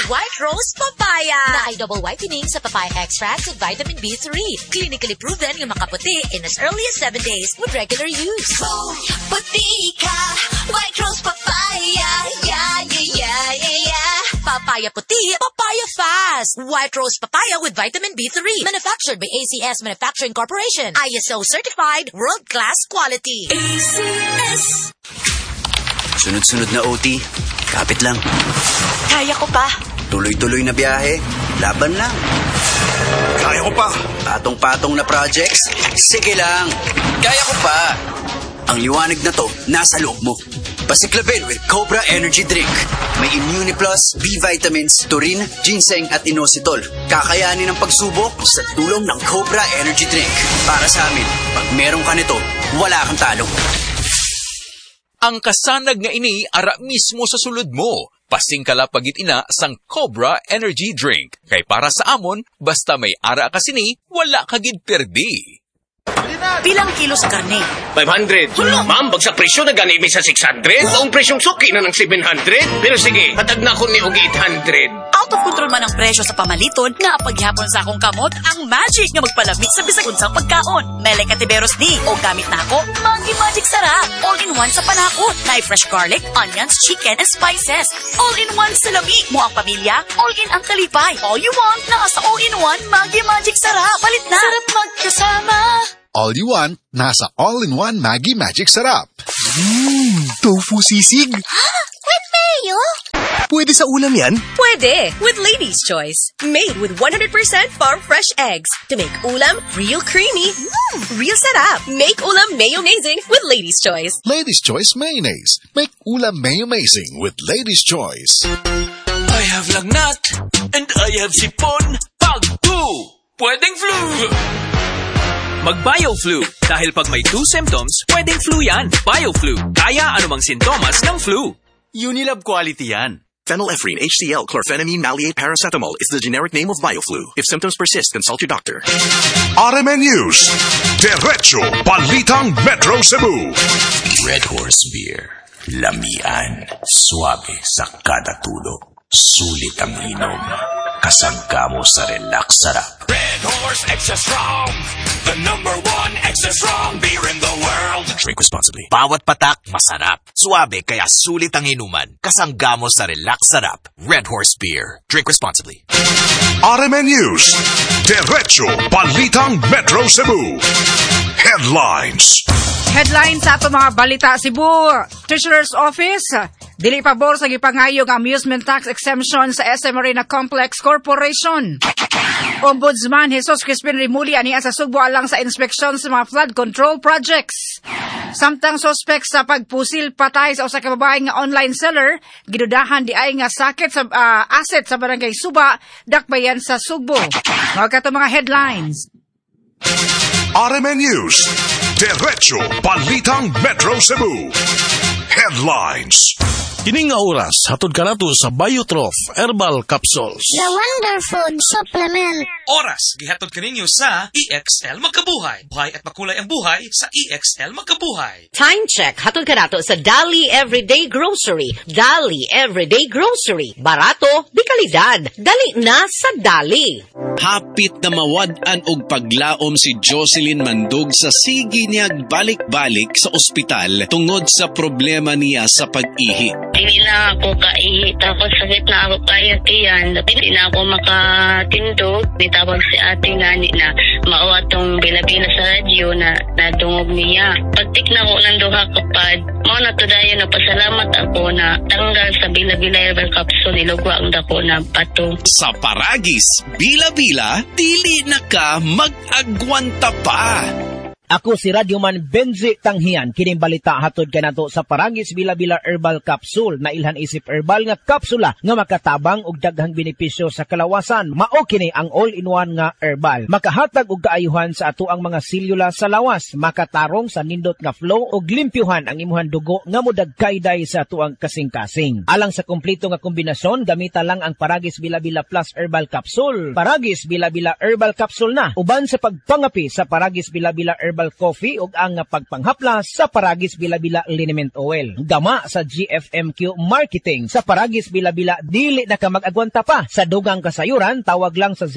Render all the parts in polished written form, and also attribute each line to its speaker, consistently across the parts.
Speaker 1: White Rose Papaya na ay double whitening sa papaya extract with vitamin B3. Clinically proven yung makaputi in as early as 7 days with regular use.
Speaker 2: Oh, puti ka, White Rose Papaya, yeah, yeah, yeah, yeah, yeah.
Speaker 1: Papaya puti, papaya fast. White Rose Papaya with vitamin B3. Manufactured by ACS Manufacturing Corporation. ISO certified, world-class quality.
Speaker 2: ACS.
Speaker 3: Sunod-sunod na OT. Kapit lang.
Speaker 2: Kaya ko pa.
Speaker 3: Tuloy-tuloy na biyahe. Laban lang.
Speaker 4: Kaya ko pa.
Speaker 3: Patong-patong na projects. Sige lang. Kaya ko pa. Ang liwanag na to, nasa loob mo. Pasiklaben with Cobra Energy Drink. May Immuniplus, B vitamins, taurine, ginseng at inositol. Kakayanin ang pagsubok sa tulong ng Cobra Energy Drink. Para sa amin, pag meron ka nito, wala kang talo.
Speaker 5: Ang kasanag nga ini ara mismo sa sulod mo. Pasing kalapagit ina sang Cobra Energy Drink. Kay para sa amon, basta may ara ka sini, wala kagid perdi.
Speaker 1: Pilang kilo sa karne?
Speaker 6: 500. Ma'am, bagsak presyo na gani sa 600. Ang presyong suki na ng 700. Pero sige, hatag na ko ni og 800.
Speaker 1: Out of control man ang presyo sa pamaliton nga paghihapon sa akong kamot ang magic nga magpalami sa bisag unsang pagkaon. Mele Katiberos ni o gamit na ako Maggi Magic Sarap. All-in-one sa panakot. May fresh garlic, onions, chicken, and spices. All-in-one sa lami. Mo ang pamilya, all-in ang kalipay. All you want na sa all-in-one Maggi Magic Sarap. Palit na.
Speaker 2: Sarap magkasama.
Speaker 4: All you want, nasa all-in-one Maggi Magic Sarap. Tofu sisig.
Speaker 2: With mayo?
Speaker 4: Pwede sa ulam yan?
Speaker 7: Pwede, with Lady's Choice. Made with 100% farm fresh eggs to make ulam real creamy, real sarap. Make ulam mayo-mazing with Lady's Choice.
Speaker 4: Lady's Choice Mayonnaise. Make ulam mayo-mazing with Lady's Choice.
Speaker 8: I have lagnat and I have sipon. Pag 2, pwedeng flu. Mag-BioFlu. Dahil pag may 2 symptoms, pwedeng flu yan. BioFlu. Kaya anumang sintomas ng flu.
Speaker 9: Unilab quality yan.
Speaker 10: Phenylephrine, HCl, chlorphenamine, maleate, paracetamol is the generic name of BioFlu. If symptoms persist, consult your doctor.
Speaker 4: RMN News. Diretso Balitang Metro Cebu.
Speaker 11: Red Horse Beer. Lamian. Suabe sa kada tulo. Sulit ang inom. Kasangga mo sa relax sarap.
Speaker 8: Red Horse Extra Strong. The #1 extra strong beer in the world.
Speaker 11: Drink responsibly. Bawat patak, masarap. Suabe kaya sulit ang inuman. Kasangga mo sa relax sarap. Red Horse Beer. Drink responsibly.
Speaker 4: RMN News. Diretso Balitang Metro Cebu. Headlines.
Speaker 12: Headlines sa ato mga balita. Cebu Treasurer's Office dili pabor sa gipangayong amusement tax exemption sa SM Marina Complex Corporation. Ombudsman Jesus Crispin Rimuli aniya sa Sugbo alang sa inspeksyon sa mga flood control projects. Samtang suspect sa pagpusil patay sa usa ka babae nga online seller, gidudahan di ay nga sakit sa asset sa barangay Suba, Dakbayan sa Sugbo. Mga kato mga headlines.
Speaker 4: RMN News. Diretso Balitang Metro Cebu. Headlines.
Speaker 13: Kining nga oras, hatod ka nato sa Biotrof Herbal Capsules.
Speaker 2: The Wonder Food Supplement.
Speaker 8: Oras, gihatod kaninyo sa EXL Magkabuhay. Buhay at makulay ang buhay sa EXL Magkabuhay.
Speaker 14: Time check, hatod ka nato sa Dali Everyday Grocery. Dali Everyday Grocery. Barato, di kalidad. Dali na sa Dali.
Speaker 15: Hapit na mawad-an og paglaom si Jocelyn Mandog sa sige niyag balik-balik sa ospital tungod sa problema niya sa pag-ihi.
Speaker 16: Hindi na ako kaihi, tapos sakit na ako kaya tiyan. Hindi na ako makatindog. Nitawag si ate nga na mauwa tong bila-bila sa radyo na nadungog niya. Pagtik na ko ng duha kapad, mo na to dayo na pasalamat ako na tanggal sa bila-bila herbal capsule, nilugwa ang dako na pato.
Speaker 15: Sa Paragis, bila-bila, dili na ka mag-agwanta pa.
Speaker 17: Ako si Radyoman Benji Tanghian, kining balita hatod kanato sa Paragis Bila-Bila Herbal Capsule na ilhan isip herbal nga kapsula nga makatabang og daghang benepisyo sa kalawasan. Mao kini ang all-in-one nga herbal. Makahatag og kaayuhan sa ato ang mga selula sa lawas, makatarong sa nindot nga flow og limpyuhan ang imuhang dugo nga modagkayday sa ato ang kasing-kasing. Alang sa kompleto nga kombinasyon, gamita lang ang Paragis Bila-Bila Plus Herbal Capsule. Paragis Bila-Bila Herbal Capsule na uban sa pagpangapi sa Paragis Bila-Bila Herbal herbal coffee ug ang pagpanghapla sa Paragis Bila-Bila liniment oil. Gama sa GFMQ Marketing sa Paragis Bila-Bila dili na ka mag-agwanta pa. Sa dugang kasayuran tawag lang sa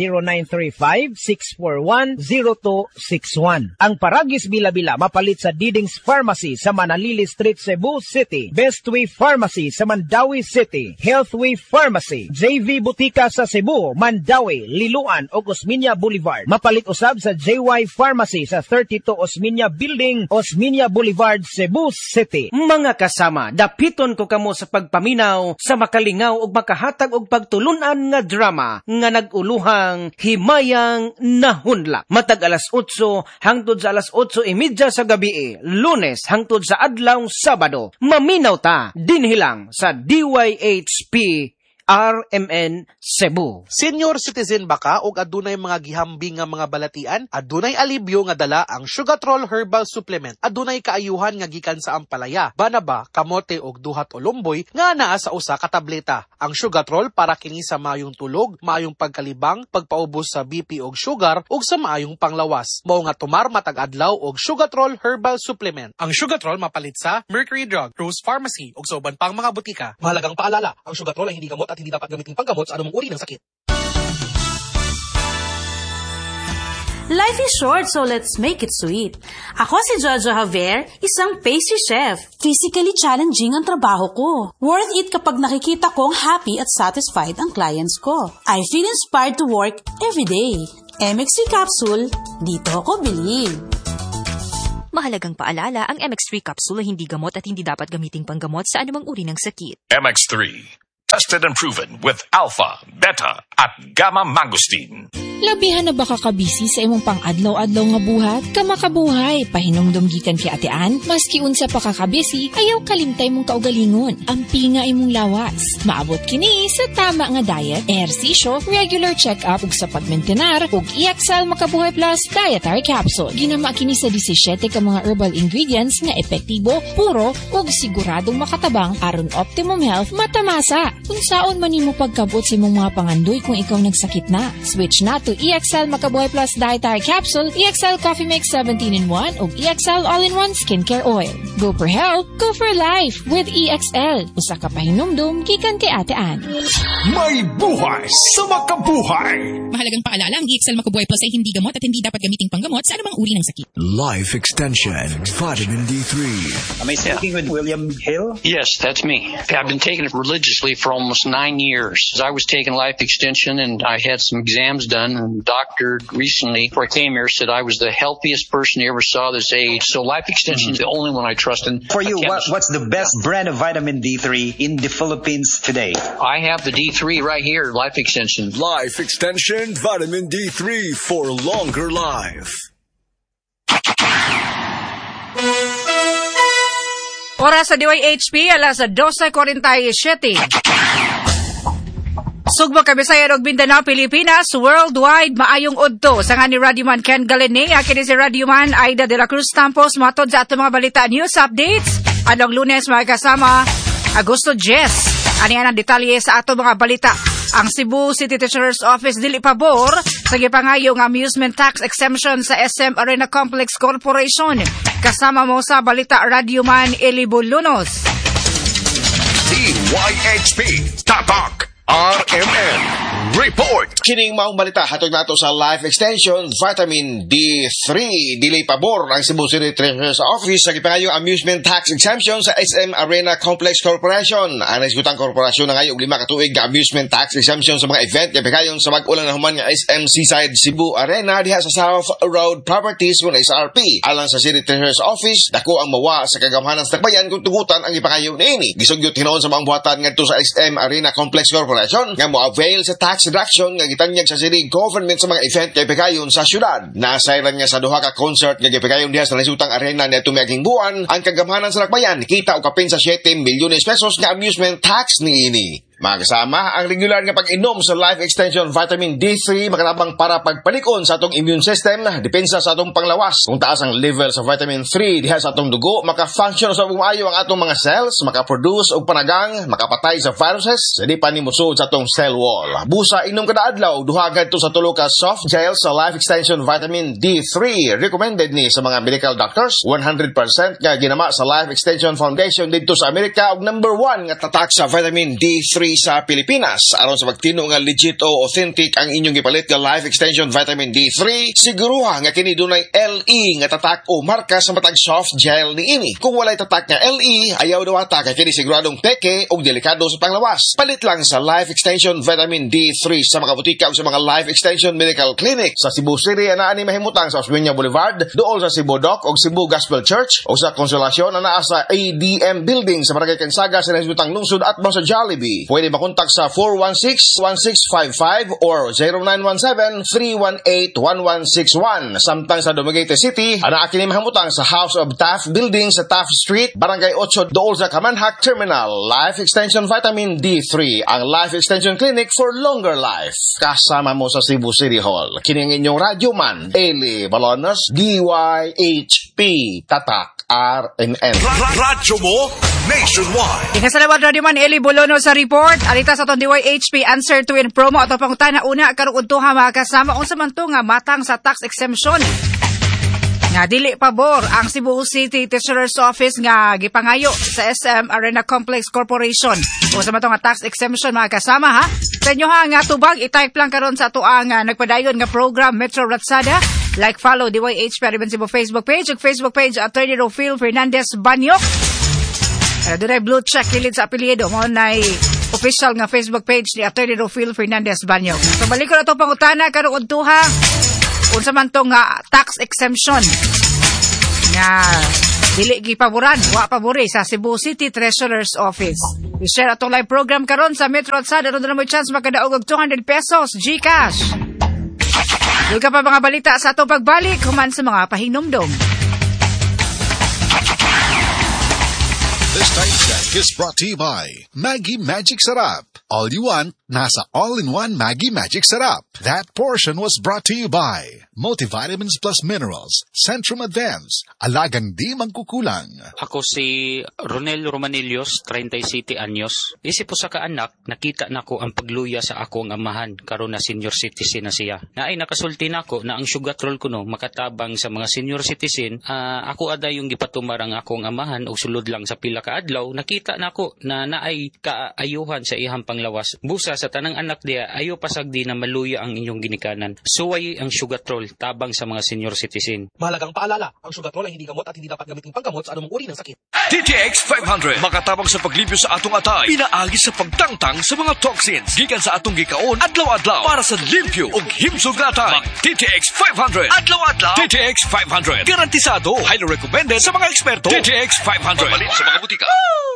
Speaker 17: 0935-641-0261. Ang Paragis Bila-Bila mapalit sa Diding's Pharmacy sa Manalili Street, Cebu City, Bestway Pharmacy sa Mandawi City, Healthway Pharmacy, JV Butika sa Cebu, Mandawi, Liluan ug Osmeña Boulevard. Mapalit usab sa JY Pharmacy sa 32 Osmeña Building, Osmeña Boulevard, Cebu City. Mga kasama, dapiton ko kamo sa pagpaminaw sa makalingaw ug makahatag og pagtulunan nga drama nga naguluhang Himayang Nahunla. Matag alas 8 hangtod sa alas 8:30 sa gabi, Lunes hangtod sa adlaw Sabado. Maminaw ta dinhilang sa DYHP RMN Cebu.
Speaker 18: Senior citizen ba ka o adunay mga gihambing nga mga balatian? Adunay alibyo nga dala ang Sugatrol Herbal Supplement. Adunay kaayuhan nga gikan sa ampalaya, banaba, kamote og duhat o lumboy nga naa sa usa ka tableta. Ang Sugatrol para kini sa maayong tulog, maayong pagkalibang, pagpaubos sa BP og sugar ug sa maayong panglawas. Mao nga tumar matag adlaw og Sugatrol Herbal Supplement. Ang Sugatrol mapalit sa Mercury Drug, Rose Pharmacy ug sa uban pang mga butika. Mahalagang paalala, ang Sugatrol ay hindi gamot at hindi dapat gamitin panggamot sa anumang uri ng sakit.
Speaker 19: Life is short, so let's make it sweet. Ako si Jojo Javier, isang pastry chef. Physically challenging ang trabaho ko. Worth it kapag nakikita kong happy at satisfied ang clients ko. I feel inspired to work every day. MX3 capsule, dito ako bilib.
Speaker 20: Mahalagang paalala, ang MX3 capsule ay hindi gamot at hindi dapat gamiting panggamot sa anumang uri ng sakit.
Speaker 11: MX3. Tested and proven with alpha, beta, at gamma mangosteen.
Speaker 21: Labihan na baka kabisi sa imong pang-adlaw-adlaw nga buhat? Kamakabuhay, pahinumdum gikan kay Ate Ann, maski unsa pa kakabisi, ayaw kalimtay mong kaugalingon. Ang pinga imong lawas. Maabot kini sa tama nga diet, ehersisyo, regular check-up ug sa pagmentenar ug EXL Makabuhay Plus Dietary Capsule. Ginama kini sa 17 ka mga herbal ingredients nga epektibo, puro ug siguradong makatabang aron optimum health matamasa. Kung saon man nimo pagkabot sa imong mga pangandoy kung ikaw nagsakit na, switch na to EXL Makabuhay Plus Dietary Capsule, EXL Coffee Mix 17-in-1 ug EXL All-in-1 Skincare Oil. Go for health, go for life with EXL. Usa ka pahinumdum gikan kay Ate Ann.
Speaker 11: May buhay sa makabuhay.
Speaker 22: Mahalagang paalala, ang EXL Makabuhay Plus ay hindi gamot at hindi dapat gamiting panggamot sa anumang uri ng sakit.
Speaker 23: Life Extension Vitamin D3.
Speaker 24: Am I speaking with William Hill?
Speaker 25: Yes, that's me. I've been taking it religiously for almost 9 years. I was taking Life Extension and I had some exams done, and the doctor recently, before I came here, said I was the healthiest person he ever saw this age. So Life Extension is the only one I trust. And
Speaker 24: for you, what's the best brand of vitamin D3 in the Philippines today?
Speaker 25: I have the D3 right here, Life Extension.
Speaker 23: Life Extension Vitamin D3 for longer life.
Speaker 12: Oras sa DYHP, alas 12:47. Sugbo, Kabisayan ug Mindanao, Pilipinas, worldwide, maayong udto. Sa nga ni Radioman Ken Galinea, kini si Radioman Aida de la Cruz Campos, matod sa ato mga balita news updates. Anong Lunes, mga kasama, Agosto 10. Aniyan ang detalye sa ato mga balita. Ang Cebu City Treasurer's Office dili pabor sa gipangayong amusement tax exemption sa SM Arena Complex Corporation. Kasama mo sa balita Radioman Eli Bulunos.
Speaker 11: DYHP Tatak RMN Report.
Speaker 26: Kining maong balita hatog nato sa Life Extension Vitamin D3. Dili pabor ang Cebu City Treasurer's Office sa gipangayong amusement tax exemption sa SM Arena Complex Corporation. Ang nagsugutang korporasyon na ngayong 5 ka tuig nga amusement tax exemption sa mga event gipangayong sa mag-ulang na human nga SM Seaside Cebu Arena diha sa South Road Properties kun SRP. Alang sa City Treasurer's Office, dako ang mawa sa kagamhanan sa takbayan kung tugutan ang gipangayong niini. Gisugyot hinoon sa mga buhatan ngadto sa SM Arena Complex Corporation nga mo-avail sa tax reduction nga gitanyag sa city government sa mga event kay pagayon sa syudad. Nasayran nga sa duha ka concert nga gipagayon diha sa nasutang arena niadto miaging buwan ang kagamhanan sa lakbayan kita og kapin sa 7 milyones pesos nga amusement tax niini. Mga kasama, ang regular nga pag-inom sa Life Extension Vitamin D3 makatabang para pagpalikon sa atong immune system, depensa sa atong panglawas. Kung taas ang level sa vitamin 3 diha sa atong dugo, maka-function sa bumayo ang atong mga cells, maka-produce og panagang, makapatay sa viruses, di pa ni musud sa atong cell wall. Busa inom kada adlaw, duha gadto sa tulo ka soft gel sa Life Extension Vitamin D3. Recommended ni sa mga medical doctors, 100% nga ginama sa Life Extension Foundation dito sa Amerika og number 1 nga tatak sa vitamin D3 sa Pilipinas. Aron sa pagtino nga legit o authentic ang inyong gipalit nga Life Extension Vitamin D3, siguruha nga kini dunay LE nga tatak o marka sa matag soft gel niini. Kung walay tatak nga LE, ayaw daw ata kay kini siguradong peke o delikado sa panglawas. Palit lang sa Life Extension Vitamin D3 sa mga butika o sa mga Life Extension Medical Clinic sa Cebu City ana ani mahimutang sa Osmeña Boulevard, dool sa Cebu Dock o Cebu Gospel Church o sa Consolacion ana sa ADM Building sa Barangay Kansaga sa Nasbutang Lungsod at sa Jollibee. Pwede makontak sa 416-1655 or 0917-318-1161. Samtang sa Dumaguete City, ana kini mahimutang sa House of Taft Building sa Taft Street, Barangay 8, dool sa Kamanhak Terminal. Life Extension Vitamin D3, ang Life Extension Clinic for longer life. Kasama mo sa Cebu City Hall. Kini ang inyong radyoman, Eli Balonos, DYHP, Tatak, RNN.
Speaker 23: Radyo mo, nationwide.
Speaker 12: Salamat radyoman Eli Bolono sa report. Alita sa itong DYHP answer to in promo at pangutana una karong udto ha mga kasama unsa man to nga matang sa tax exemption. Nga dili pabor ang Cebu City Treasurer's Office nga gipangayo sa SM Arena Complex Corporation. Unsa man to nga tax exemption mga kasama ha. Sa inyo ha nga tubag i-type lang karon sa ato ang nagpadayon nga program Metro Ratsada. Like follow DYHP Ariban Cebu Facebook page ug Facebook page Attorney Rofil Fernandez Banyok. Doon ay blue check kilid sa apelyido mo na official nga Facebook page ni Attorney Rofil Fernandez Banyok. So balik ko na itong pangutana karong udtuha unsa man to nga tax exemption nga dili gipaboran wa pabori sa Cebu City Treasurer's Office. I-share atong live program karon sa Metro Atsada ron na mo chance makadaog og 200 pesos GCash. Duga pa mga balita sa atong pagbalik human sa mga pahinumdom.
Speaker 4: This time check is brought to you by Maggie Magic Sarap. All you want, nasa all-in-one Maggie Magic Sarap. That portion was brought to you by Multivitamins Plus Minerals, Centrum Advance, alagang di mangkukulang.
Speaker 1: Ako si Ronel Romanillos, 37 anyos. Isip po sa kaanak, nakita nako ang pagluya sa akong amahan, karon na senior citizen na siya. Naay nakasulti nako na ang sugatrol kuno makatabang sa mga senior citizen. Ako ada yung gipatumar ang akong amahan o sulod lang sa pila ka adlaw, nakita nako na naay kaayuhan sa ihang panglawas. Busa sa tanang anak diya, ayo pasagdi na maluya ang inyong ginikanan. Suway ang sugatrol tabang sa mga senior citizen.
Speaker 18: Mahalagang paalala, ang sugatrol ay hindi gamot at hindi dapat gamitin panggamot sa anumang uri ng sakit.
Speaker 23: TTX 500 makatabang sa paglibyo sa atong atay, pinaagi sa pagtangtang sa mga toxins gikan sa atong gikaon adlaw-adlaw para sa limpyo ug himsog nga atay. TTX 500 adlaw-adlaw. TTX 500 garantisado, highly recommended sa mga eksperto. TTX 500 mabalin sa mga butika.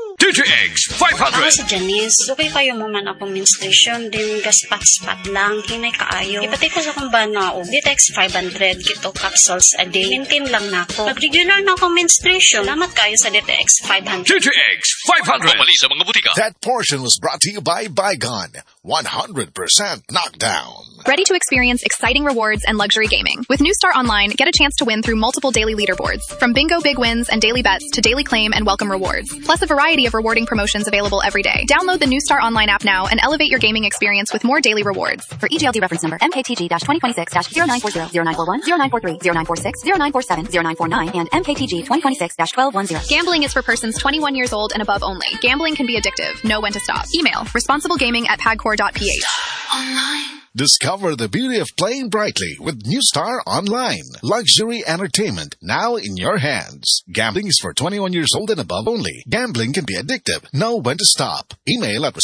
Speaker 23: TTX 500.
Speaker 3: Ako si Janice. Dukay kayo mo man akong menstruation, din gaspat-spat lang, hinay kaayo. Ipatay ko sa kong banao. TTX 500, kito capsules a day. Maintain lang na ako. Pag-regular na akong menstruation, salamat kayo sa DTX 500.
Speaker 23: TTX 500. Mabali sa mga butika.
Speaker 4: That portion was brought to you by Bygone. 100% knockdown.
Speaker 5: Ready to experience exciting rewards and luxury gaming? With New Star Online, get a chance to win through multiple daily leaderboards. From bingo big wins and daily bets to daily claim and welcome rewards. Plus a variety of rewarding promotions available every day. Download the New Star Online app now and elevate your gaming experience with more daily rewards.
Speaker 6: For EGLD reference number MKTG-2026-0940, 0941, 0943, 0946, 0947, 0949, and MKTG 2026-1210.
Speaker 5: Gambling is for persons 21 years old and above only. Gambling can be addictive. Know when to stop. Email responsiblegaming@pagcor.ph.
Speaker 6: Online.
Speaker 4: Discover the beauty of playing brightly with New Star Online. Luxury entertainment now in your hands. Gambling is for 21 years old and above only. Gambling can be addictive. Know when to stop. Email at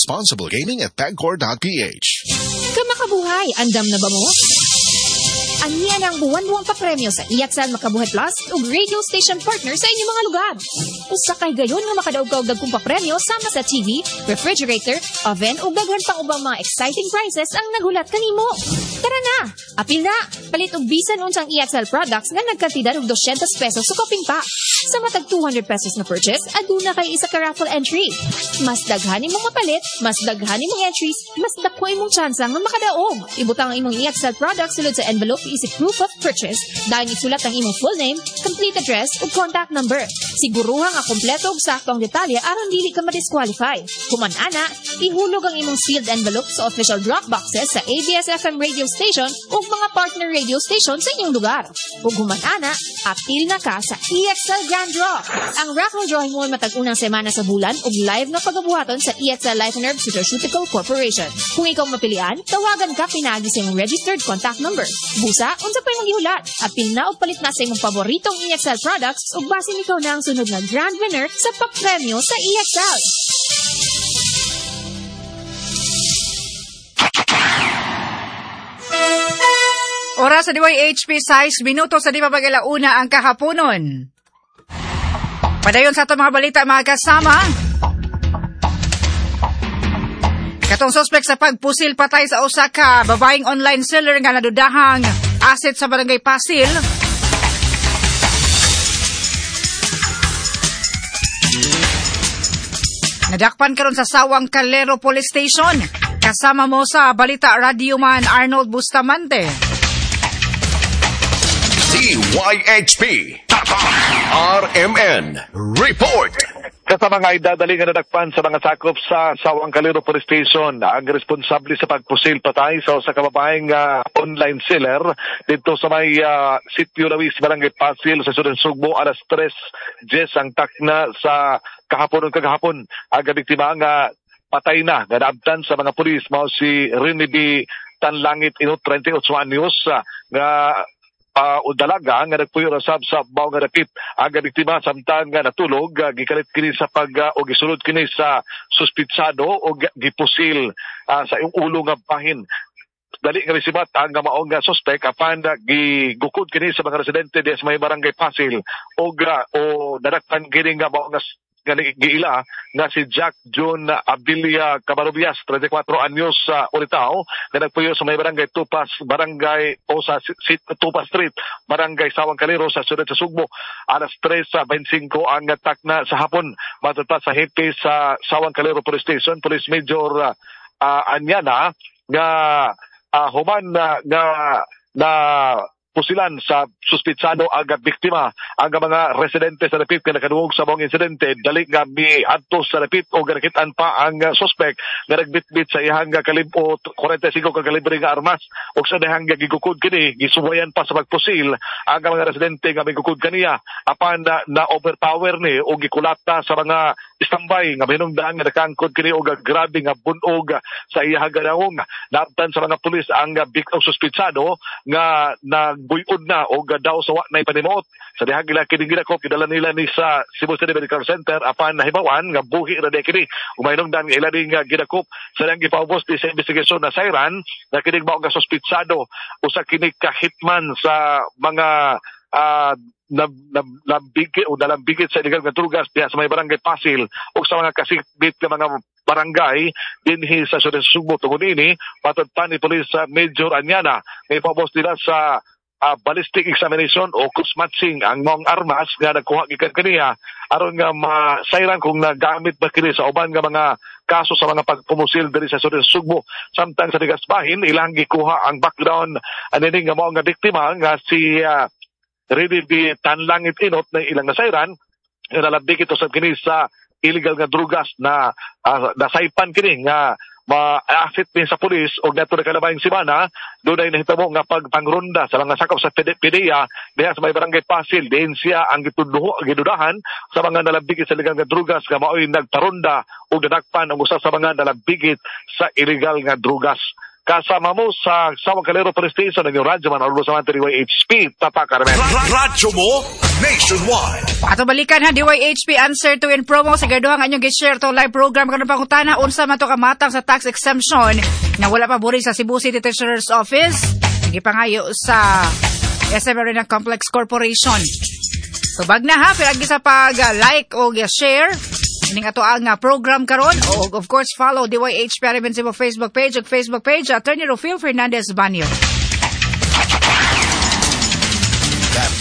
Speaker 4: responsiblegaming@pagcor.ph.
Speaker 7: Kamakabuhay, andam na ba mo? Aniya ng buwan-buwang papremyo sa EXL Makabuhay Plus ug radio station partner sa inyong mga lugar. Usa kay gayon nga makadaog-og dagkong papremyo sama sa TV, refrigerator, oven ug daghan pang ubang mga exciting prizes ang naghulat kanimo. Tara na! Apil na! Palit og bisan unsang EXL products nga nagkantidad og 200 pesos sa koping pa. Sa matag 200 pesos na purchase, aduna kay isa ka raffle entry. Mas daghanin mong mapalit, mas daghanin mong entries, mas dako imong tsansa nga makadaog. Ibutang ang imong EXL products sulod sa envelope isip proof of purchase. Dahil isulat ang imong full name, complete address ug contact number. Siguruha nga kompleto ug sakto ang detalye aron dili ka ma-disqualify. Human ana, ihulog ang imong sealed envelope sa official drop boxes sa ABS-FM radio station ug mga partner radio station sa inyong lugar. Ug human ana, apil na ka sa EXL Grand Draw. Ang raffle drawing mo matag unang semana sa bulan ug live na pagabuhaton sa EXL Life and Herb Pharmaceutical Corporation. Kung ikaw mapilian, tawagan ka pinagi sa imong registered contact number. Busa, unsa pa imong gihulat? Apil na og palit na sa imong paboritong EXL products ug basin ikaw na ang sunod na grand winner sa papremyo sa EXL.
Speaker 12: Oras sa DYHP 6 minuto sa di pa pag-alauna ang kahaponon. Padayon sa ito mga balita mga kasama. Katong suspect sa pagpusil patay sa usa ka babaeng online seller nga nadudahang asset sa Barangay Pasil. Nadakpan karon sa Sawang Calero Police Station. Kasama mo sa balita Radio Man Arnold Bustamante.
Speaker 23: DYHP RMN Report. Kasama nga idadali nga nadakpan sa mga sakop sa Sawang Calero Police Station ang responsable sa pagpusil patay sa usa ka babaeng online seller dito sa may Sitio Lawis, Barangay Pasil sa Sudan Sugbo alas 3:10 ang takna sa kagahapon. Ang biktima nga patay na ganabtan sa mga pulis mao si Rene B. Tanlangit Inot 28 anyos nga dalaga nga nagpuyo rasab sa baw nga dakip ang biktima samtang nga natulog gikalit kini sa o gisulod kini sa suspitsado o gipusil sa iyong ulo nga bahin. Dali nga resibat ang maong nga suspect apan gigukod kini sa mga residente di sa may Barangay Pasil o nadakpan kini nga maong nga giila nga si Jack John Abilia Cabarubias 34 anyos sa Uritao nga nagpuyo sa may Barangay Tupas Barangay o sa Tupas Street Barangay Sawang Calero sa Sudad sa Sugbo alas 3:25 ang takna sa hapon matutpa sa hepe sa Sawang Calero Police Station Police Major Anyana nga human na pusilan sa suspitsado ang biktima ang mga residente sa dapit nga nakaduog sa mga insidente dali nga miadto sa dapit o ganakitaan pa ang suspect nga nagbitbit sa ihang kalibo 45 ka kalibre nga armas o sa dihang gigukod kini gisuwayan pa sa pagpusil ang mga residente nga migukod kaniya apan na overpower ni o gikulata sa mga istambay nga hinungdan nga nakangkod kini og grabe nga bunog sa iyang ganaong naabtan sa mga pulis ang biktima suspitsado nga buyon na o daw sa wa na ipanimot sa dihang gila kini ginako kidala nila ni sa Cebu City Medical Center apan nahibawan nga buhi ra kini umaynong dan nga ilaning ginakop sa dihang gipaubos sa investigasyon na sayran na kini mao nga suspitsado usa kini ka hitman sa mga nalambigit sa illegal nga drugas diha sa may Barangay Pasil o sa mga kasibit nga mga barangay dinhi sa Sudan Sugbo tungod ini patod pa ni Police Major Anyana may pabos nila sa ballistic examination o kusmatching ang mga armas nga nagkuha gikan kaniya aron nga masayran kung nagamit ba kini sa uban nga mga kaso sa mga pagpumusil diri sa Sudan Sugbo samtang sa Digasbahin ilang gikuha ang background ani nga mao nga biktima nga si Rene B. Tanlangit Inot na ilang nasayran nga nalabik ito sa kini sa illegal nga drugas na nasaypan kini nga ma-affit din sa pulis o nato na kalabayang simana doon ay nahitamo nga pagpangronda sa mga sakop sa PDEA diha sa may Barangay Pasil din siya ang gidudahan sa mga nalabigit sa illegal nga drugas nga mao'y nagparonda o nadakpan ang usa sa mga nalabigit sa illegal nga drugas. Kasama mo sa Sawang Calero Police Station ng Radyo Man Arnold Bustamante DYHP Tatak Carmen. Radyo mo nationwide.
Speaker 12: Ato balikan ha DYHP answer to in promo sa gaduhang anyong gi-share to live program karon pangutana unsa man to kamatang sa tax exemption na wala pa buri sa Cebu City Treasurer's Office gipangayo sa SM Arena Complex Corporation. Tubag na ha piragi sa pag-like o share ining ato ang program karon o of course follow DYHP Arimen sa Facebook page ug Facebook page Attorney Rufil Fernandez Banyo.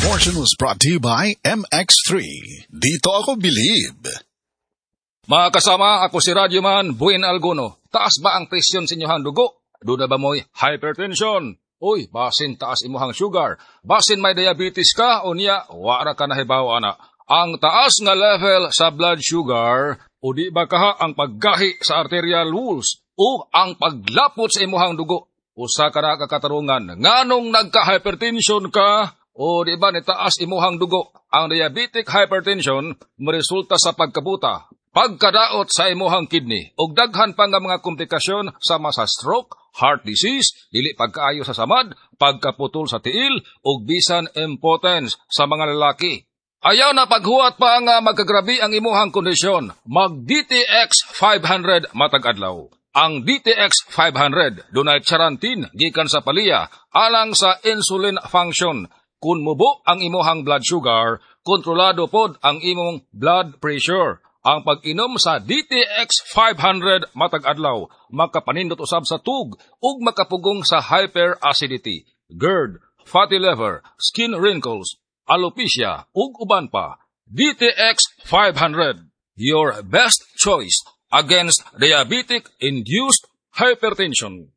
Speaker 4: portion was brought to you by MX3. Dito ako believe.
Speaker 2: Mga kasama, ako si Radyoman Buin Alguno. Taas ba ang presyon sa inyong dugo? Doon na ba mo'y hypertension? Uy, basin taas imuhang sugar. Basin may diabetes ka, o niya, wara ka nahibaw, ana. Ang taas nga level sa blood sugar, o di ba kaha ang paggahi sa arterial walls, o ang paglapot sa imuhang dugo. Usa ka na kakatarungan, nganong nagka-hypertension ka, o di ba nitaas imuhang dugo. Ang diabetic hypertension, maresulta sa pagkabuta, pagkadaot sa imuhang kidney, ug daghan pa nga mga komplikasyon sama sa stroke, heart disease, dili pagkaayo sa samad, pagkaputol sa tiil, ug bisan impotence sa mga lalaki. Ayaw na paghuwat pa nga magkagrabi ang imuhang kondisyon, mag-DTX 500 matag adlaw. Ang DTX 500 dunay charantin gikan sa palya alang sa insulin function. Kung mubo ang imuhang blood sugar, kontrolado pod ang imong blood pressure. Ang pag-inom sa DTX 500 matag adlaw, makapanindot usab sa tug ug makapugong sa hyperacidity, GERD, fatty liver, skin wrinkles, alopecia ug uban pa. DTX 500, your best choice against diabetic-induced hypertension.